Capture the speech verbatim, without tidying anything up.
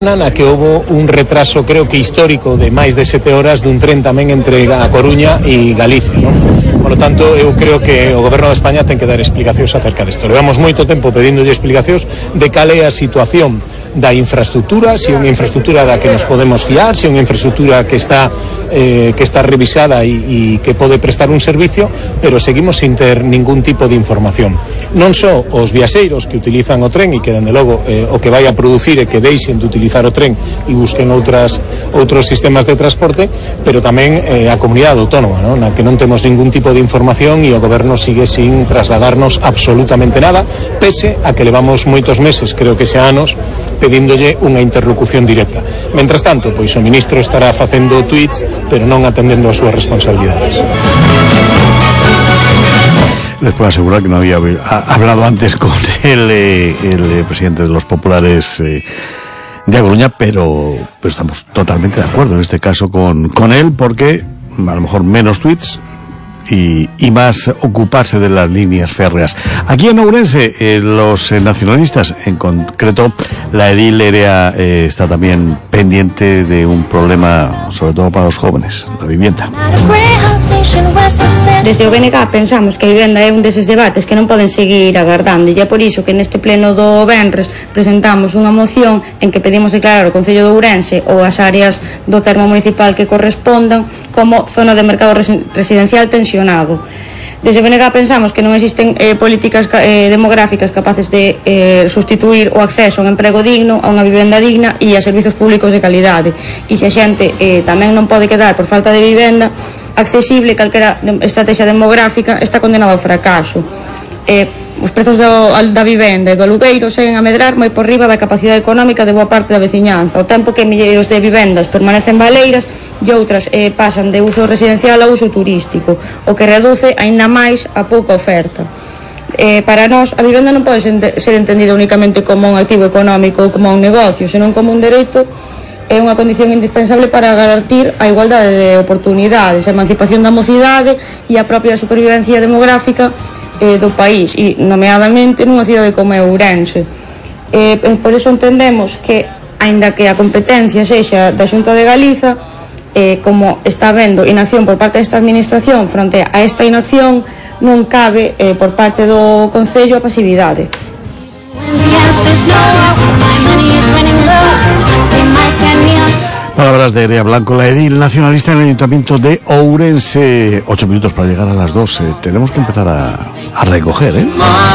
na que houve un retraso, creo que histórico, de máis de sete horas dun tren tamén entre a Coruña e Galicia, non? Por lo tanto, eu creo que o Goberno de España ten que dar explicacións acerca disto. Levamos moito tempo pedíndolle explicacións de cal é a situación da infraestructura, se é unha infraestructura da que nos podemos fiar, se é unha infraestructura que está eh, que está revisada e, e que pode prestar un servicio, pero seguimos sin ter ningún tipo de información. Non só os viaxeiros que utilizan o tren e que, dende logo, eh, o que vai a producir é que deixen de utilizar o tren e busquen outras outros sistemas de transporte, pero tamén eh, a comunidade autónoma, non? Na que non temos ningún tipo de información e o Goberno sigue sin trasladarnos absolutamente nada, pese a que levamos moitos meses, creo que xa anos, pedíndolle unha interlocución directa. Mentras tanto, pois o ministro estará facendo tweets, pero non atendendo as súas responsabilidades. Les puedo asegurar que no había hablado antes con el, eh, el presidente de los populares eh, de A Coruña, pero, pero estamos totalmente de acuerdo en este caso con, con él, porque a lo mejor menos tweets y, y más ocuparse de las líneas férreas. Aquí en Ourense, eh, los eh, nacionalistas, en concreto la edil Nerea, eh, está también pendiente de un problema, sobre todo para los jóvenes, la vivienda. Desde o B N G pensamos que a vivenda é un deses debates que non poden seguir agardando, e é por iso que neste pleno do venres presentamos unha moción en que pedimos declarar o Concello de Ourense ou as áreas do termo municipal que correspondan como zona de mercado residencial tensionado. Desde o B N G pensamos que non existen eh, políticas eh, demográficas capaces de eh, sustituir o acceso a un emprego digno, a unha vivenda digna e a servizos públicos de calidade. E se a xente eh, tamén non pode quedar por falta de vivenda accesible, calquera estrategia demográfica está condenado ao fracaso. Eh, os prezos do, da vivenda e do alugueiro seguen a medrar moi por riba da capacidade económica de boa parte da veciñanza, ao tempo que milleiros de vivendas permanecen baleiras e outras eh, pasan de uso residencial a uso turístico, o que reduce aínda máis a pouca oferta. Eh, para nós, a vivenda non pode ser entendida únicamente como un activo económico ou como un negocio, senón como un dereito. É unha condición indispensable para garantir a igualdade de oportunidades, a emancipación da mocidade e a propia supervivencia demográfica eh, do país, e nomeadamente nunha cidade como Ourense. Eh, por iso entendemos que, aínda que a competencia sexa da Xunta de Galiza, eh, como está habendo inacción por parte desta administración fronte a esta inacción, non cabe eh, por parte do Concello a pasividade. Palabras de Nerea Blanco, la edil nacionalista en el Ayuntamiento de Ourense. Ocho minutos para llegar a las doce. Tenemos que empezar a, a recoger, ¿eh?